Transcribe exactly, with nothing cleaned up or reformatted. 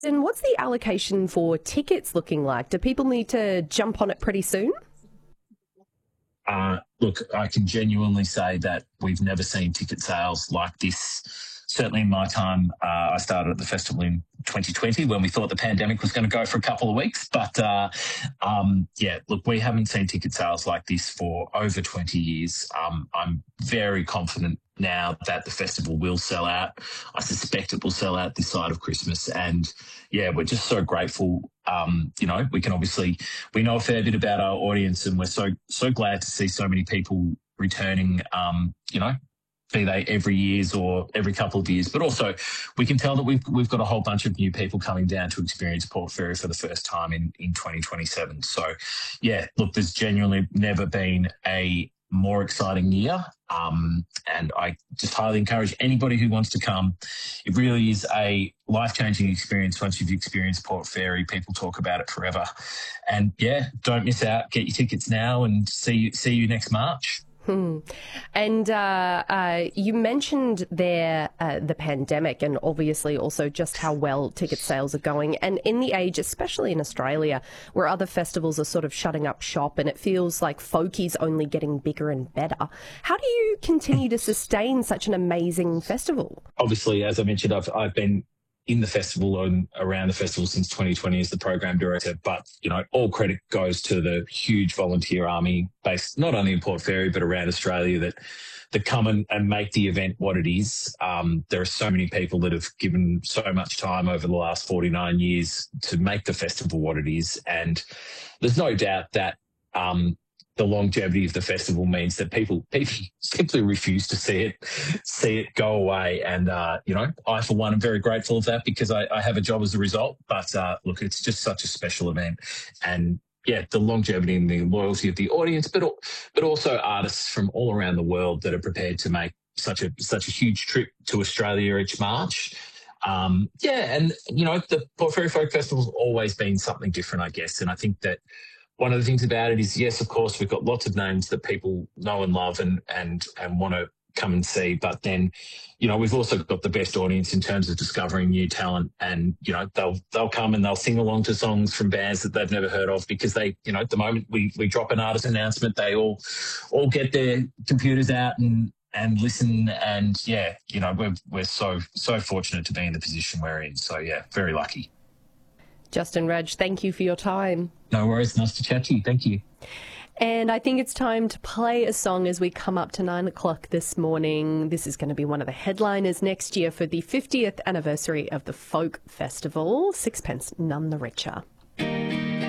And what's the allocation for tickets looking like? Do people need to jump on it pretty soon? Uh, look, I can genuinely say that we've never seen ticket sales like this. Certainly in my time, uh, I started at the festival in twenty twenty when we thought the pandemic was going to go for a couple of weeks. But uh, um, yeah, look, we haven't seen ticket sales like this for over twenty years. Um, I'm very confident now that the festival will sell out. I suspect it will sell out this side of Christmas. And yeah, we're just so grateful. Um, you know, we can obviously, we know a fair bit about our audience, and we're so, so glad to see so many people returning, um, you know, be they every years or every couple of years. But also we can tell that we've we've got a whole bunch of new people coming down to experience Port Fairy for the first time in, in twenty twenty-seven. So, yeah, look, there's genuinely never been a more exciting year. Um, and I just highly encourage anybody who wants to come. It really is a life-changing experience once you've experienced Port Fairy. People talk about it forever. And, yeah, don't miss out. Get your tickets now and see you, see you next March. Hmm. And uh, uh, you mentioned there uh, the pandemic, and obviously also just how well ticket sales are going. And in the age, especially in Australia, where other festivals are sort of shutting up shop and it feels like folky's only getting bigger and better, how do you continue to sustain such an amazing festival? Obviously, as I mentioned, I've, I've been in the festival and around the festival since twenty twenty as the program director. But, you know, all credit goes to the huge volunteer army based not only in Port Fairy but around Australia that that come and, and make the event what it is. Um, there are so many people that have given so much time over the last forty-nine years to make the festival what it is. And there's no doubt that um, the longevity of the festival means that people people simply refuse to see it see it go away. And, uh, you know, I, for one, am very grateful of that because I, I have a job as a result. But, uh, look, it's just such a special event. And, yeah, the longevity and the loyalty of the audience, but but also artists from all around the world that are prepared to make such a such a huge trip to Australia each March. Um, yeah, and, you know, the Port Fairy Folk Festival's always been something different, I guess. And I think that one of the things about it is, yes, of course, we've got lots of names that people know and love and and and want to come and see. But then, you know, we've also got the best audience in terms of discovering new talent. And, you know, they'll they'll come and they'll sing along to songs from bands that they've never heard of because they, you know, at the moment we we drop an artist announcement, they all all get their computers out and and listen. And yeah, you know, we're we're so so fortunate to be in the position we're in. So yeah, very lucky. Justin Raj, thank you for your time. No worries. Nice to chat to you. Thank you. And I think it's time to play a song as we come up to nine o'clock this morning. This is going to be one of the headliners next year for the fiftieth anniversary of the Folk Festival. Sixpence None the Richer.